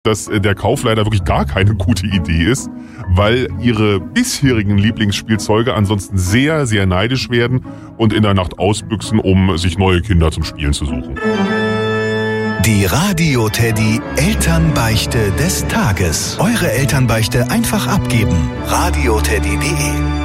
dass der Kauf leider wirklich gar keine gute Idee ist, weil ihre bisherigen Lieblingsspielzeuge ansonsten sehr, sehr neidisch werden und in der Nacht ausbüchsen, um sich neue Kinder zum Spielen zu suchen. Die Radio Teddy Elternbeichte des Tages. Eure Elternbeichte einfach abgeben. radioteddy.de